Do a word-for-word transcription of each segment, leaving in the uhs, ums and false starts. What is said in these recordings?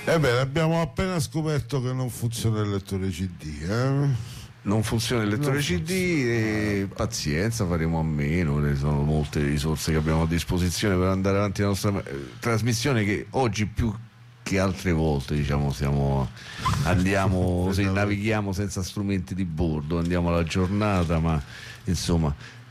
Eh beh, abbiamo appena scoperto che non funziona il lettore C D, eh? Non funziona il lettore C D e pazienza, faremo a meno, ne sono molte risorse che abbiamo a disposizione per andare avanti la nostra eh, trasmissione, che oggi più che altre volte, diciamo, siamo andiamo se navighiamo senza strumenti di bordo, andiamo alla giornata, ma insomma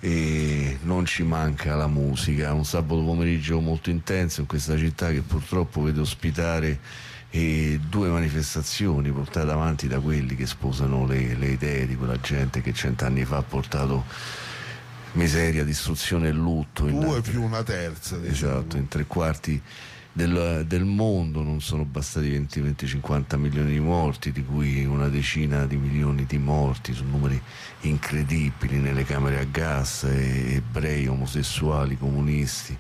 e non ci manca la musica. Un sabato pomeriggio molto intenso in questa città che purtroppo vede ospitare e due manifestazioni portate avanti da quelli che sposano le, le idee di quella gente che cent'anni fa ha portato miseria, distruzione e lutto. Due in, più una terza, diciamo. Esatto, in tre quarti del, del mondo non sono bastati venti venti cinquanta milioni di morti, di cui una decina di milioni di morti, sono numeri incredibili, nelle camere a gas, e, ebrei, omosessuali, comunisti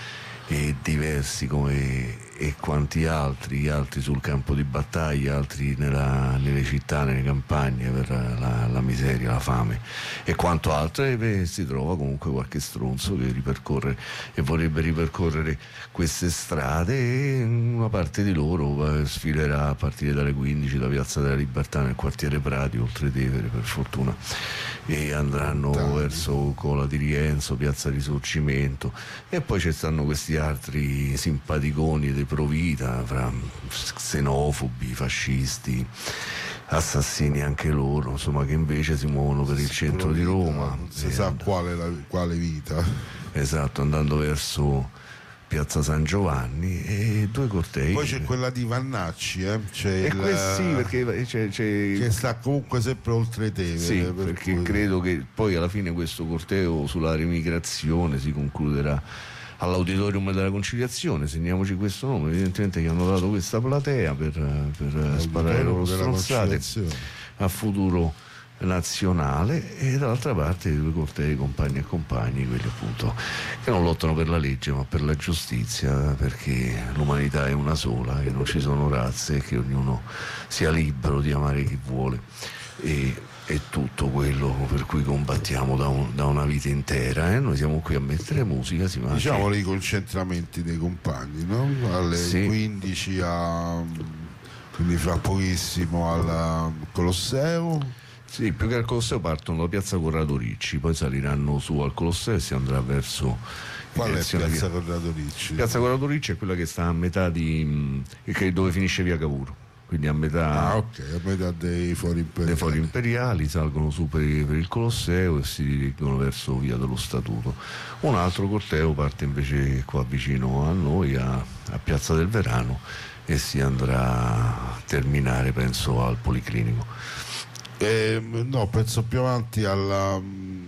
e diversi come e quanti altri, altri sul campo di battaglia, altri nella, nelle città, nelle campagne per la, la miseria, la fame e quanto altro. E beh, si trova comunque qualche stronzo che ripercorre e vorrebbe ripercorrere queste strade, e una parte di loro sfilerà a partire dalle quindici da Piazza della Libertà nel quartiere Prati, oltre Tevere per fortuna, e andranno Tanti. verso Cola di Rienzo, Piazza Risorgimento, e poi ci stanno questi altri simpaticoni dei Provita, fra xenofobi, fascisti, assassini anche loro, insomma, che invece si muovono per il centro Provita, di Roma, non si sa and- quale, la, quale vita, esatto, andando verso Piazza San Giovanni, e due cortei. Poi c'è quella di Vannacci, eh? c'è e il, sì, perché c'è, c'è... che sta comunque sempre oltre Tevere, sì, per perché cui... credo che poi alla fine questo corteo sulla remigrazione si concluderà all'Auditorium della Conciliazione. Segniamoci questo nome, evidentemente gli hanno dato questa platea per, per sparare le loro stronzate a Futuro Nazionale, e dall'altra parte i due cortei compagni e compagni, quelli appunto che non lottano per la legge ma per la giustizia, perché l'umanità è una sola, che non ci sono razze, e che ognuno sia libero di amare chi vuole, e è tutto quello per cui combattiamo da, un, da una vita intera. Eh? Noi siamo qui a mettere musica, si mangia. Diciamo i concentramenti dei compagni, no? Alle sì. quindici a, quindi fra pochissimo al Colosseo. Sì, più che al Colosseo partono da Piazza Corrado Ricci, poi saliranno su al Colosseo e si andrà verso... Qual è Piazza Corrado Ricci? Piazza Corrado Ricci è quella che sta a metà di... Che, dove finisce via Cavour. Quindi a metà, ah, okay, a metà dei fori imperiali. dei fori imperiali salgono su per, per il Colosseo e si dirigono verso via dello Statuto. Un altro corteo parte invece qua vicino a noi, a, a Piazza del Verano, e si andrà a terminare, penso, al Policlinico. Eh, no, penso più avanti alla,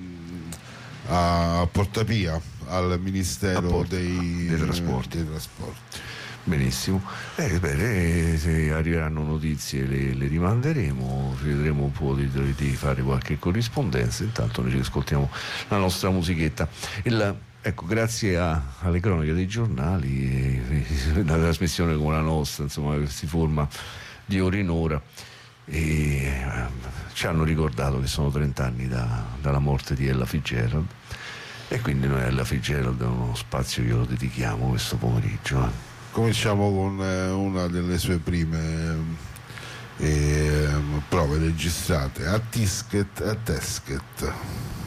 a Portapia, al Ministero Porta, dei, dei, trasporti. dei trasporti. Benissimo, eh, bene, se arriveranno notizie le, le rimanderemo, vedremo un po' di, di fare qualche corrispondenza. Intanto noi ci ascoltiamo la nostra musichetta. Il, ecco, grazie a, alle cronache dei giornali, e, e, una trasmissione come la nostra, insomma, che si forma di ora in ora, e eh, ci hanno ricordato che sono trent'anni da, dalla morte di Ella Fitzgerald, e quindi noi a Ella Fitzgerald uno spazio glielo dedichiamo questo pomeriggio. Eh. Cominciamo con eh, una delle sue prime eh, prove registrate, a Tisket, a Tesket.